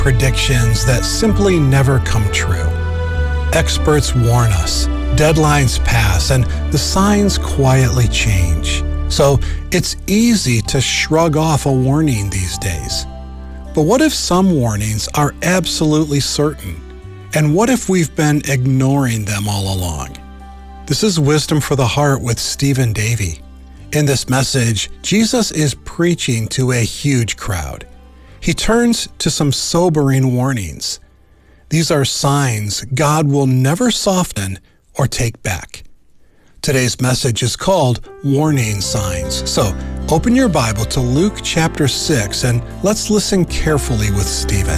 predictions that simply never come true. Experts warn us, deadlines pass, and the signs quietly change. So it's easy to shrug off a warning these days. But what if some warnings are absolutely certain? And what if we've been ignoring them all along? This is Wisdom for the Heart with Stephen Davey. In this message, Jesus is preaching to a huge crowd. He turns to some sobering warnings. These are signs God will never soften or take back. Today's message is called Warning Signs. So open your Bible to Luke chapter 6 and let's listen carefully with Stephen.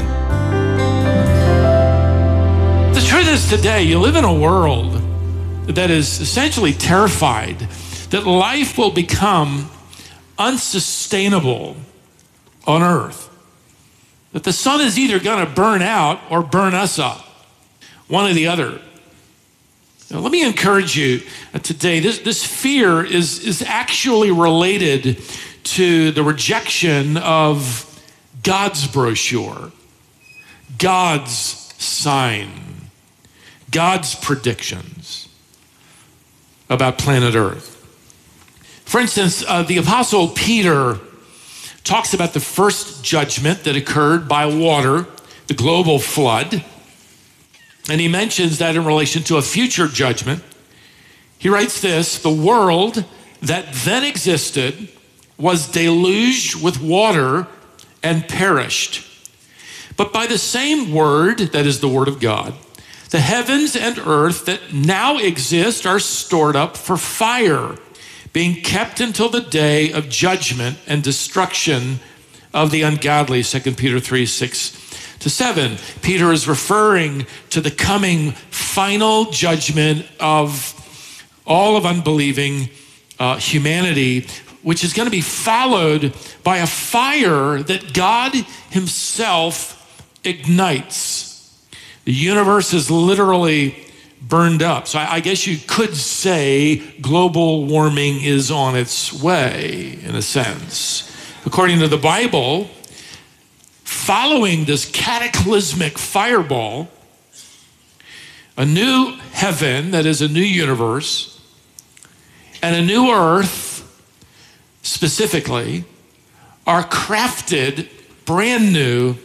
The truth is today, you live in a world that is essentially terrified that life will become unsustainable on earth. That the sun is either going to burn out or burn us up. One or the other. Now, let me encourage you today, this fear is actually related to the rejection of God's brochure, God's sign, God's predictions about planet Earth. For instance, the Apostle Peter talks about the first judgment that occurred by water, the global flood. And he mentions that in relation to a future judgment. He writes this: the world that then existed was deluged with water and perished. But by the same word, that is the word of God, the heavens and earth that now exist are stored up for fire, being kept until the day of judgment and destruction of the ungodly, 2 Peter 3, 6-7. Peter is referring to the coming final judgment of all of unbelieving humanity, which is going to be followed by a fire that God himself ignites. The universe is literally burned up. So I guess you could say global warming is on its way, in a sense. According to the Bible, following this cataclysmic fireball, a new heaven, that is a new universe, and a new earth, specifically, are crafted brand new,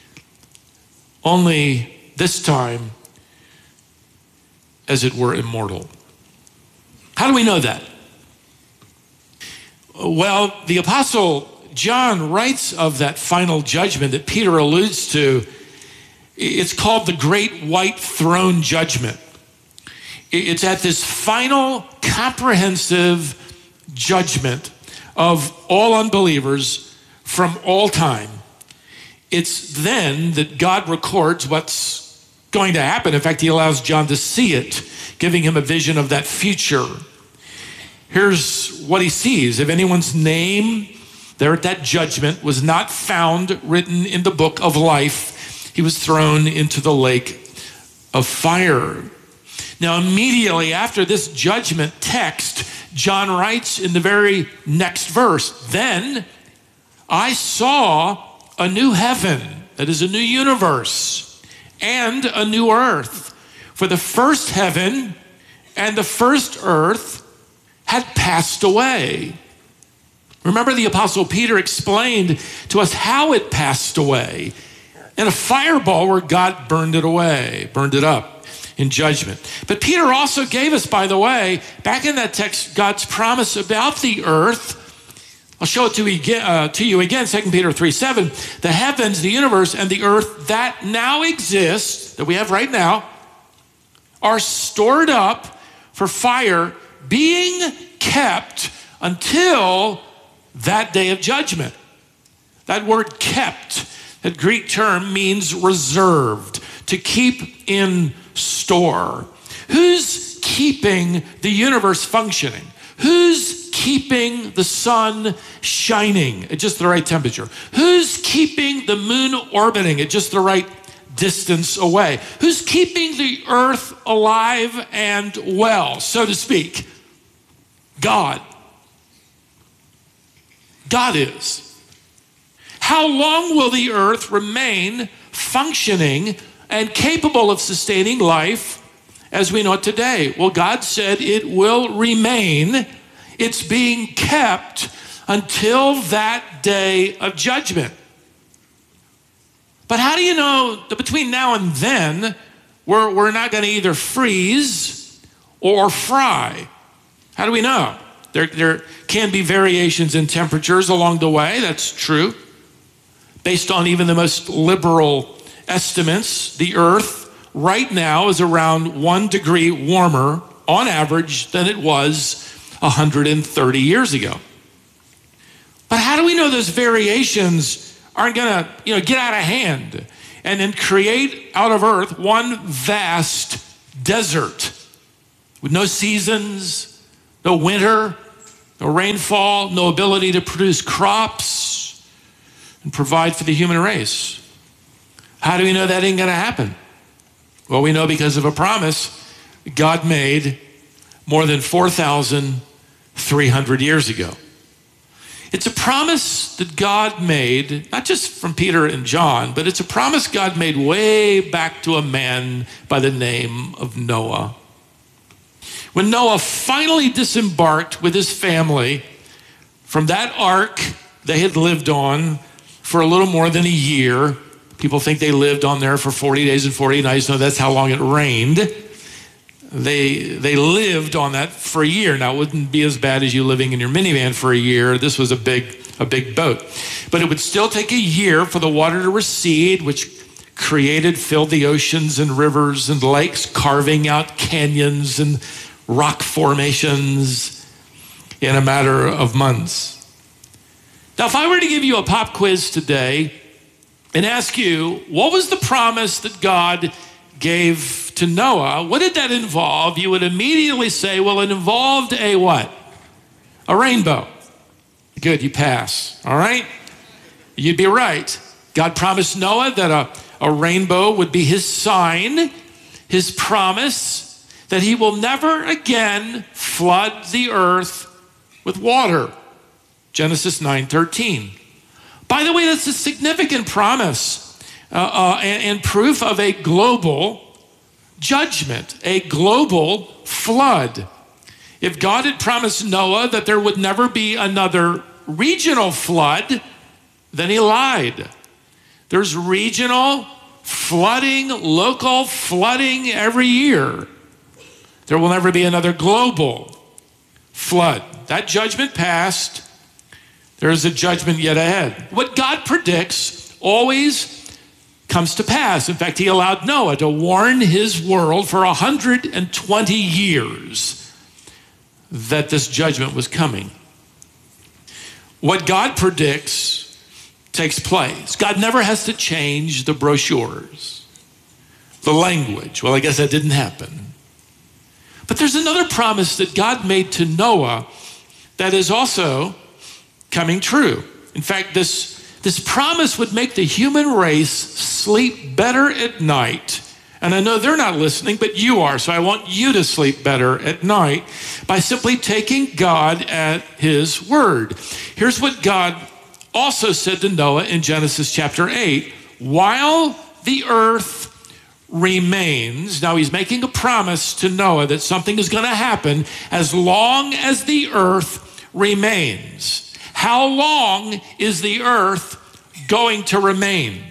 only this time, as it were, immortal. How do we know that? Well, the Apostle John writes of that final judgment that Peter alludes to. It's called the Great White Throne Judgment. It's at this final comprehensive judgment of all unbelievers from all time. It's then that God records what's going to happen. In fact, he allows John to see it, giving him a vision of that future. Here's what he sees. If anyone's name there at that judgment was not found written in the book of life, he was thrown into the lake of fire. Now, immediately after this judgment text, John writes in the very next verse, then I saw a new heaven, that is a new universe, and a new earth. For the first heaven and the first earth had passed away. Remember, the Apostle Peter explained to us how it passed away in a fireball where God burned it away, burned it up in judgment. But Peter also gave us, by the way, back in that text, God's promise about the earth. I'll show it to you again, 2 Peter 3:7. The heavens, the universe, and the earth that now exist, that we have right now, are stored up for fire, being kept until that day of judgment. That word kept, that Greek term, means reserved, to keep in store. Who's keeping the universe functioning? Who's keeping the sun shining at just the right temperature? Who's keeping the moon orbiting at just the right distance away? Who's keeping the earth alive and well, so to speak? God. God is. How long will the earth remain functioning and capable of sustaining life as we know it today. Well, God said it will remain. It's being kept until that day of judgment. But how do you know that between now and then, we're not going to either freeze or fry? How do we know? There can be variations in temperatures along the way. That's true. Based on even the most liberal estimates, the Earth right now is around 1 degree warmer on average than it was 130 years ago. But how do we know those variations aren't going to, get out of hand and then create out of Earth one vast desert with no seasons, no winter, no rainfall, no ability to produce crops and provide for the human race? How do we know that ain't going to happen? Well, we know because of a promise God made more than 4,300 years ago. It's a promise that God made, not just from Peter and John, but it's a promise God made way back to a man by the name of Noah. When Noah finally disembarked with his family from that ark they had lived on for a little more than a year, people think they lived on there for 40 days and 40 nights. No, that's how long it rained. They lived on that for a year. Now, it wouldn't be as bad as you living in your minivan for a year. This was a big boat. But it would still take a year for the water to recede, which filled the oceans and rivers and lakes, carving out canyons and rock formations in a matter of months. Now, if I were to give you a pop quiz today and ask you, what was the promise that God gave to Noah? What did that involve? You would immediately say, well, it involved a what? A rainbow. Good, you pass. All right? You'd be right. God promised Noah that a rainbow would be his sign, his promise that he will never again flood the earth with water. Genesis 9:13. By the way, that's a significant promise and proof of a global judgment, a global flood. If God had promised Noah that there would never be another regional flood, then he lied. There's regional flooding, local flooding every year. There will never be another global flood. That judgment passed. There is a judgment yet ahead. What God predicts always comes to pass. In fact, he allowed Noah to warn his world for 120 years that this judgment was coming. What God predicts takes place. God never has to change the brochures, the language. Well, I guess that didn't happen. But there's another promise that God made to Noah that is also coming true. In fact, this promise would make the human race sleep better at night. And I know they're not listening, but you are. So I want you to sleep better at night by simply taking God at his word. Here's what God also said to Noah in Genesis chapter 8. While the earth remains, now he's making a promise to Noah that something is going to happen as long as the earth remains. How long is the earth going to remain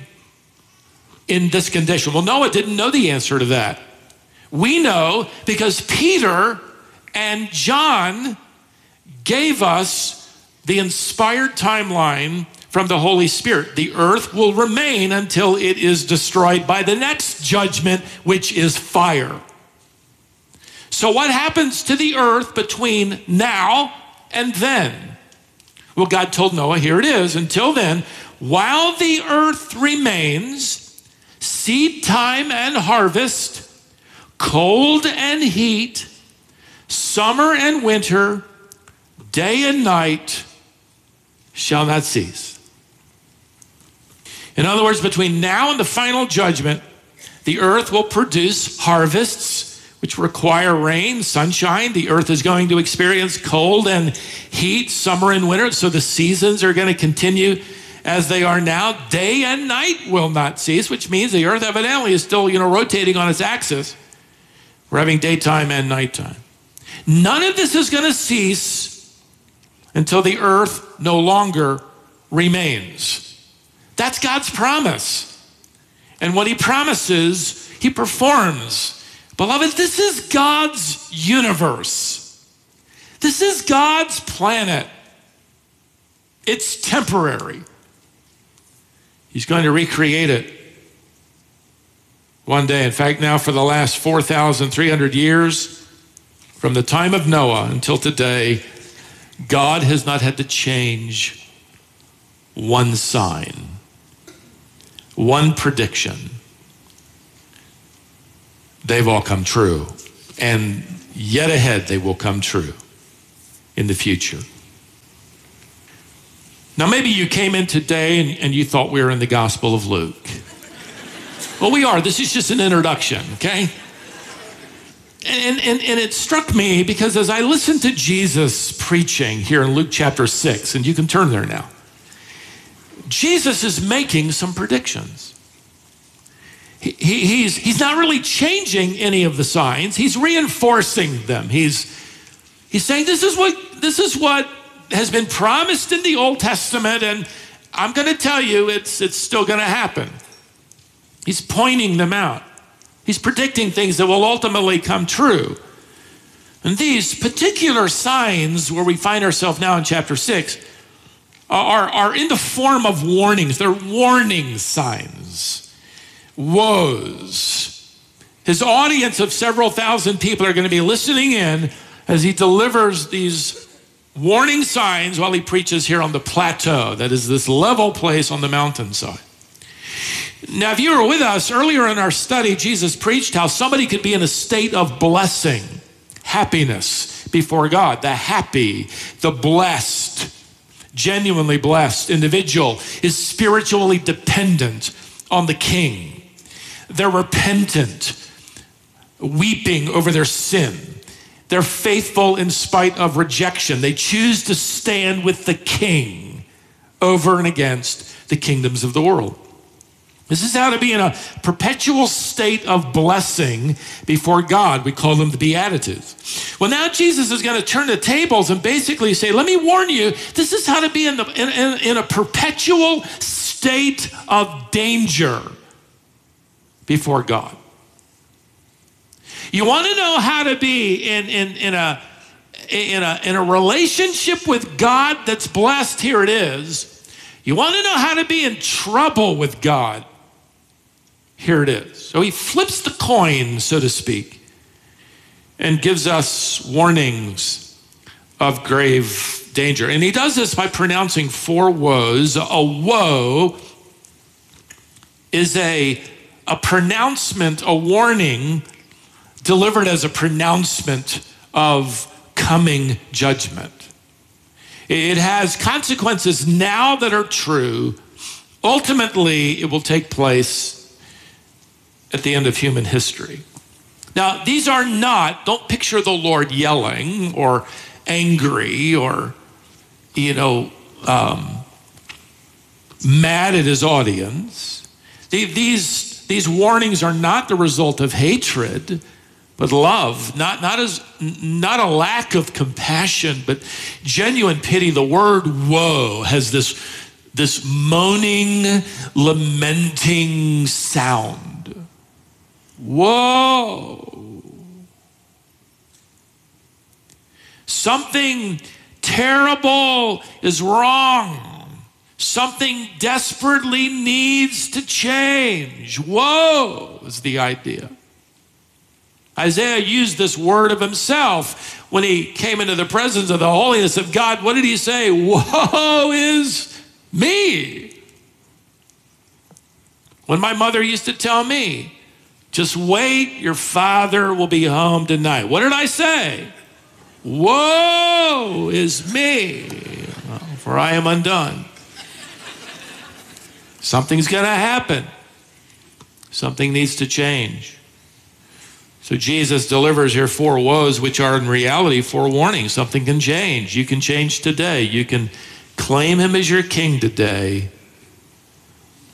in this condition? Well, Noah didn't know the answer to that. We know because Peter and John gave us the inspired timeline from the Holy Spirit. The earth will remain until it is destroyed by the next judgment, which is fire. So what happens to the earth between now and then? Well, God told Noah, here it is. Until then, while the earth remains, seed time and harvest, cold and heat, summer and winter, day and night shall not cease. In other words, between now and the final judgment, the earth will produce harvests which require rain, sunshine. The earth is going to experience cold and heat, summer and winter. So the seasons are going to continue as they are now. Day and night will not cease, which means the earth evidently is still, rotating on its axis. We're having daytime and nighttime. None of this is going to cease until the earth no longer remains. That's God's promise. And what he promises, he performs. Beloved, this is God's universe. This is God's planet. It's temporary. He's going to recreate it one day. In fact, now for the last 4,300 years, from the time of Noah until today, God has not had to change one sign, one prediction. They've all come true. And yet ahead, they will come true in the future. Now, maybe you came in today and you thought we were in the Gospel of Luke. Well, we are. This is just an introduction, okay? And it struck me because as I listened to Jesus preaching here in Luke chapter 6, and you can turn there now, Jesus is making some predictions. He's not really changing any of the signs. He's reinforcing them. He's saying this is what has been promised in the Old Testament, and I'm going to tell you it's still going to happen. He's pointing them out. He's predicting things that will ultimately come true. And these particular signs where we find ourselves now in chapter 6 are in the form of warnings. They're warning signs, woes. His audience of several thousand people are going to be listening in as he delivers these warning signs while he preaches here on the plateau, that is this level place on the mountainside. Now, if you were with us earlier in our study, Jesus preached how somebody could be in a state of blessing, happiness before God. The happy, the blessed, genuinely blessed individual is spiritually dependent on the King. They're repentant, weeping over their sin. They're faithful in spite of rejection. They choose to stand with the King over and against the kingdoms of the world. This is how to be in a perpetual state of blessing before God. We call them the Beatitudes. Well, now Jesus is going to turn the tables and basically say, let me warn you, this is how to be in a perpetual state of danger before God. You want to know how to be in a relationship with God that's blessed? Here it is. You want to know how to be in trouble with God? Here it is. So he flips the coin, so to speak, and gives us warnings of grave danger. And he does this by pronouncing 4 woes. A woe is a pronouncement, a warning delivered as a pronouncement of coming judgment. It has consequences now that are true. Ultimately, it will take place at the end of human history. Now, these are not, don't picture the Lord yelling or angry or, mad at his audience. These warnings are not the result of hatred, but love, not a lack of compassion, but genuine pity. The word woe has this moaning, lamenting sound. Whoa. Something terrible is wrong. Something desperately needs to change. Whoa is the idea. Isaiah used this word of himself when he came into the presence of the holiness of God. What did he say? Woe is me. When my mother used to tell me, just wait, your father will be home tonight. What did I say? Woe is me, for I am undone. Something's going to happen. Something needs to change. So Jesus delivers here 4 woes, which are in reality 4 warnings. Something can change. You can change today. You can claim him as your king today,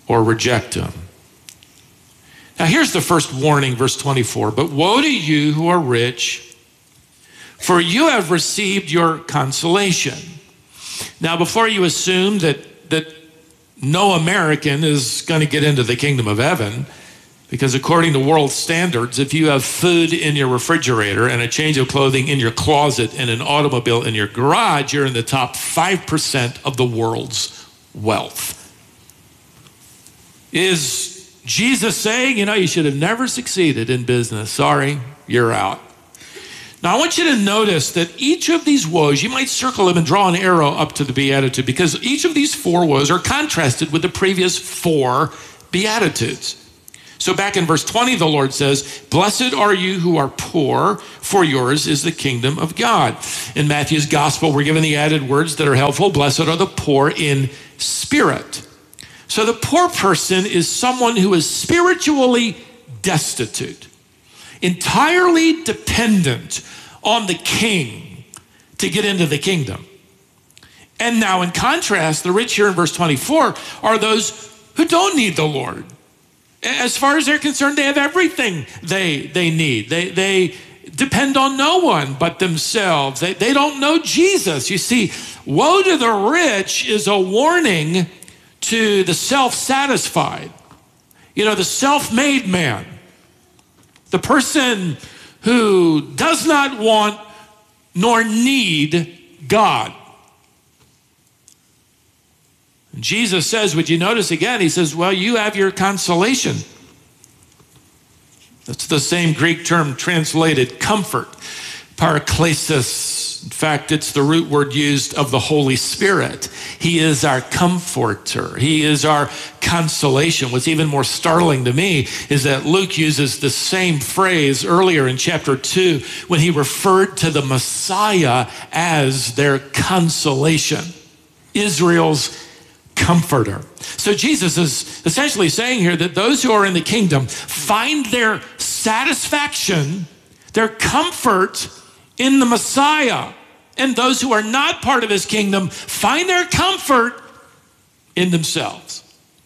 or reject him. Now here's the first warning, verse 24. But woe to you who are rich, for you have received your consolation. Now before you assume that no American is going to get into the kingdom of heaven, because according to world standards, if you have food in your refrigerator and a change of clothing in your closet and an automobile in your garage, you're in the top 5% of the world's wealth. Is Jesus saying, you should have never succeeded in business? Sorry, you're out. Now, I want you to notice that each of these woes, you might circle them and draw an arrow up to the Beatitude, because each of these 4 woes are contrasted with the previous 4 Beatitudes. So back in verse 20, the Lord says, blessed are you who are poor, for yours is the kingdom of God. In Matthew's gospel, we're given the added words that are helpful. Blessed are the poor in spirit. So the poor person is someone who is spiritually destitute, entirely dependent on the king to get into the kingdom. And now in contrast, the rich here in verse 24 are those who don't need the Lord. As far as they're concerned, they have everything they need. They depend on no one but themselves. They don't know Jesus. You see, woe to the rich is a warning to the self-satisfied, the self-made man, the person who does not want nor need God. And Jesus says, would you notice again, he says, well, you have your consolation. That's the same Greek term translated comfort, paraklesis. In fact, it's the root word used of the Holy Spirit. He is our comforter. He is our consolation. What's even more startling to me is that Luke uses the same phrase earlier in chapter 2 when he referred to the Messiah as their consolation, Israel's comforter. So Jesus is essentially saying here that those who are in the kingdom find their satisfaction, their comfort in the Messiah. And those who are not part of his kingdom find their comfort in themselves.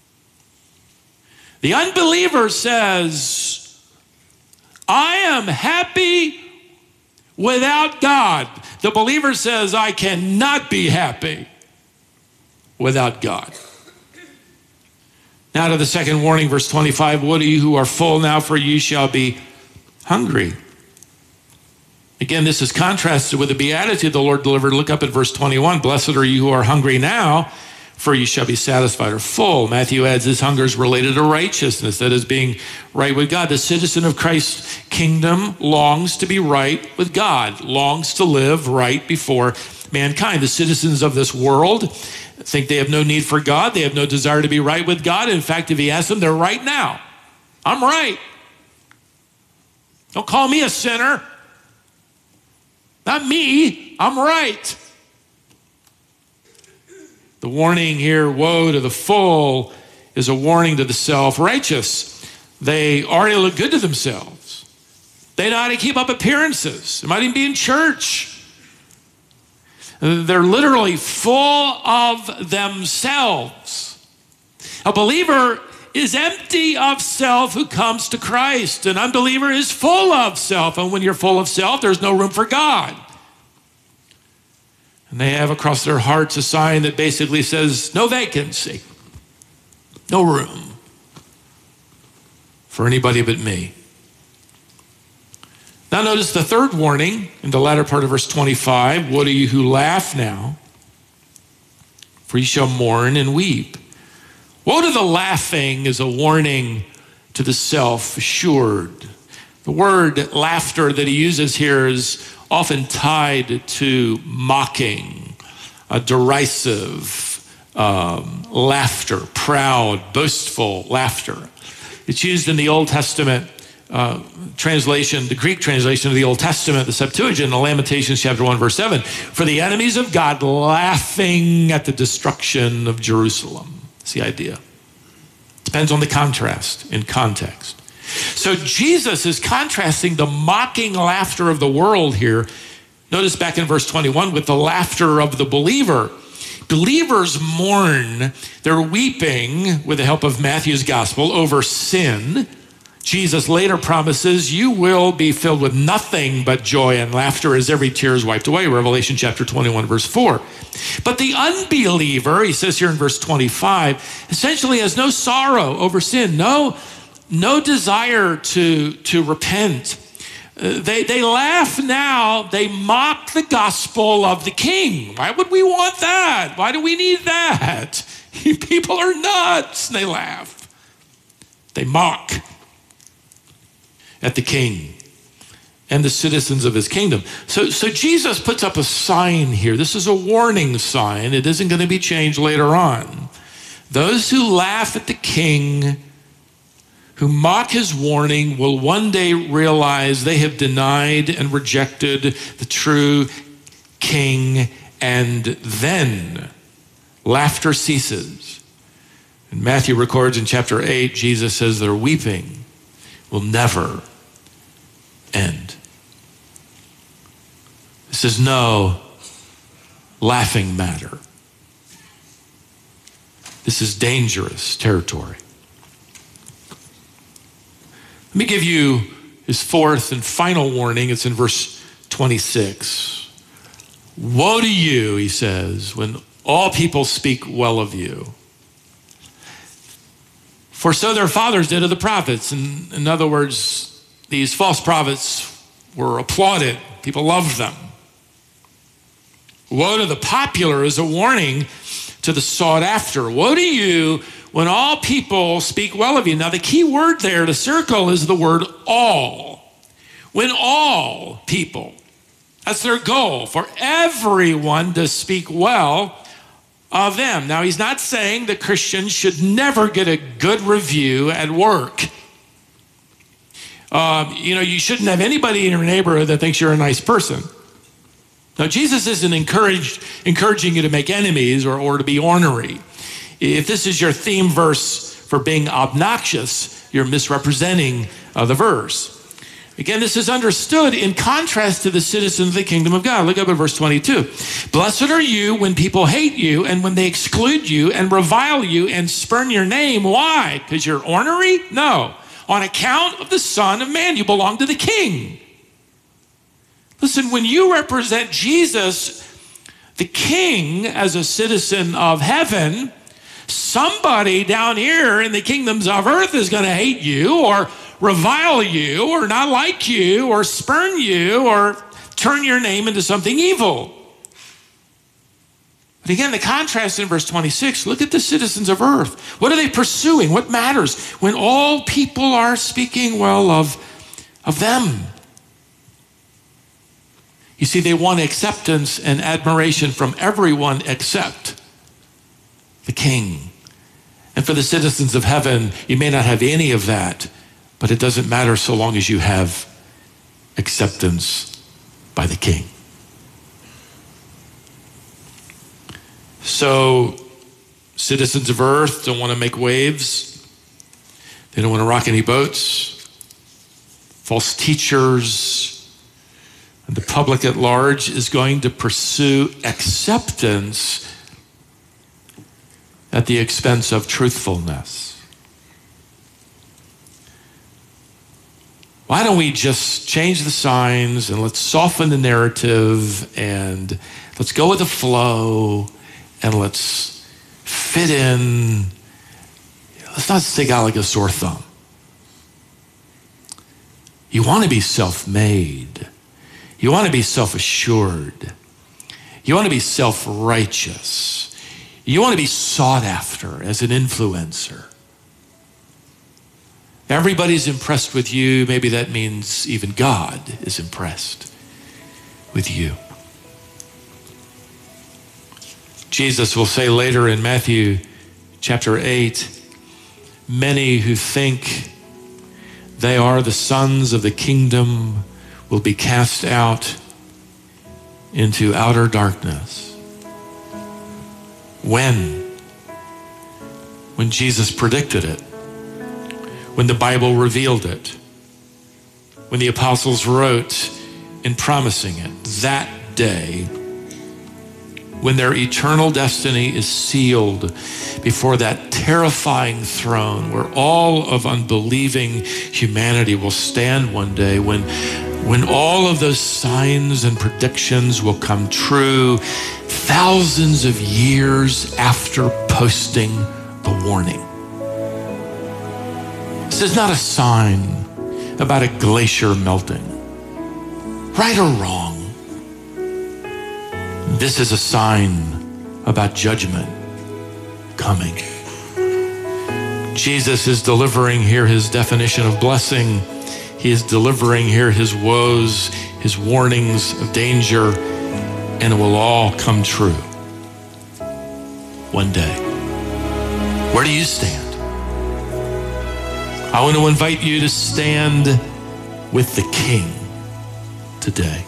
The unbeliever says, I am happy without God. The believer says, I cannot be happy without God. Now to the second warning, verse 25, woe to you who are full now, for you shall be hungry. Again, this is contrasted with the beatitude the Lord delivered. Look up at verse 21. Blessed are you who are hungry now, for you shall be satisfied or full. Matthew adds this hunger is related to righteousness, that is being right with God. The citizen of Christ's kingdom longs to be right with God, longs to live right before mankind. The citizens of this world think they have no need for God. They have no desire to be right with God. In fact, if he asks them, they're right now. I'm right. Don't call me a sinner. Not me, I'm right. The warning here, woe to the full, is a warning to the self-righteous. They already look good to themselves. They know how to keep up appearances. They might even be in church. They're literally full of themselves. A believer is empty of self who comes to Christ. An unbeliever is full of self. And when you're full of self, there's no room for God. And they have across their hearts a sign that basically says, no vacancy, no room for anybody but me. Now notice the third warning in the latter part of verse 25. Woe to you who laugh now, for you shall mourn and weep. Woe to the laughing is a warning to the self-assured. The word laughter that he uses here is often tied to mocking, a derisive laughter, proud, boastful laughter. It's used in the Old Testament translation, the Greek translation of the Old Testament, the Septuagint, in Lamentations chapter 1, verse 7, for the enemies of God laughing at the destruction of Jerusalem. That's the idea. Depends on the contrast in context. So Jesus is contrasting the mocking laughter of the world here. Notice back in verse 21 with the laughter of the believer. believers mourn, they're weeping with the help of Matthew's gospel over sin. Jesus later promises you will be filled with nothing but joy and laughter as every tear is wiped away, Revelation chapter 21, verse 4. But the unbeliever, he says here in verse 25, essentially has no sorrow over sin, no desire to repent. They laugh now, they mock the gospel of the King. Why would we want that? Why do we need that? People are nuts, and they laugh. They mock at the King and the citizens of his kingdom. So Jesus puts up a sign here. This is a warning sign. It isn't going to be changed later on. Those who laugh at the King, who mock his warning, will one day realize they have denied and rejected the true King, and then laughter ceases. And Matthew records in chapter 8, Jesus says their weeping will never end. This is no laughing matter. This is dangerous territory. Let me give you his fourth and final warning. It's in verse 26. Woe to you, he says, when all people speak well of you. For so their fathers did of the prophets. In other words, these false prophets were applauded. People loved them. Woe to the popular is a warning to the sought after. Woe to you when all people speak well of you. Now, the key word there to circle is the word all. When all people, that's their goal, for everyone to speak well of them. Now, he's not saying that Christians should never get a good review at work. You shouldn't have anybody in your neighborhood that thinks you're a nice person. Now, Jesus isn't encouraging you to make enemies or to be ornery. If this is your theme verse for being obnoxious, you're misrepresenting the verse. Again, this is understood in contrast to the citizens of the kingdom of God. Look up at verse 22. Blessed are you when people hate you and when they exclude you and revile you and spurn your name. Why? Because you're ornery? No. On account of the Son of Man, you belong to the King. Listen, when you represent Jesus, the King, as a citizen of heaven, somebody down here in the kingdoms of earth is going to hate you or revile you or not like you or spurn you or turn your name into something evil. But again, the contrast in verse 26, look at the citizens of earth. What are they pursuing? What matters? When all people are speaking well of them. You see, they want acceptance and admiration from everyone except the King. And for the citizens of heaven, you may not have any of that, but it doesn't matter so long as you have acceptance by the King. So, citizens of earth don't want to make waves. They don't want to rock any boats. False teachers and the public at large is going to pursue acceptance at the expense of truthfulness. Why don't we just change the signs and let's soften the narrative and let's go with the flow and let's fit in. Let's not stick out like a sore thumb. You want to be self-made. You want to be self-assured. You want to be self-righteous. You want to be sought after as an influencer. Everybody's impressed with you. Maybe that means even God is impressed with you. Jesus will say later in Matthew chapter 8, many who think they are the sons of the kingdom will be cast out into outer darkness. When Jesus predicted it, when the Bible revealed it, when the apostles wrote in promising it, that day when their eternal destiny is sealed before that terrifying throne where all of unbelieving humanity will stand one day, when all of those signs and predictions will come true thousands of years after posting the warning. This is not a sign about a glacier melting, right or wrong. This is a sign about judgment coming. Jesus is delivering here his definition of blessing. He is delivering here his woes, his warnings of danger, and it will all come true one day. Where do you stand? I want to invite you to stand with the King today.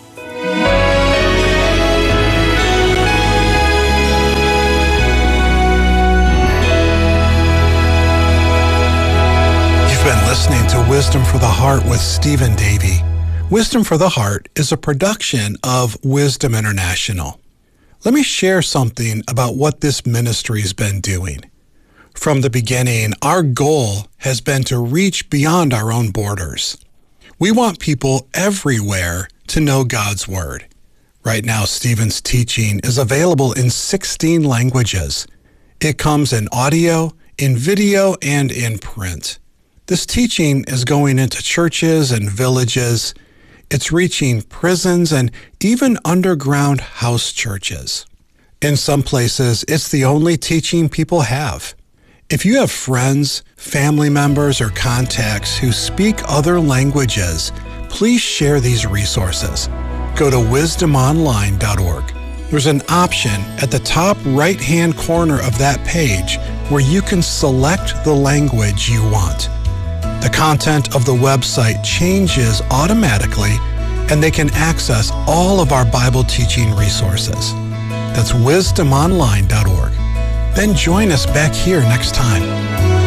Been listening to Wisdom for the Heart with Stephen Davey. Wisdom for the Heart is a production of Wisdom International. Let me share something about what this ministry has been doing. From the beginning, our goal has been to reach beyond our own borders. We want people everywhere to know God's Word. Right now, Stephen's teaching is available in 16 languages. It comes in audio, in video, and in print. This teaching is going into churches and villages. It's reaching prisons and even underground house churches. In some places, it's the only teaching people have. If you have friends, family members, or contacts who speak other languages, please share these resources. Go to wisdomonline.org. There's an option at the top right-hand corner of that page where you can select the language you want. The content of the website changes automatically, and they can access all of our Bible teaching resources. That's wisdomonline.org. Then join us back here next time.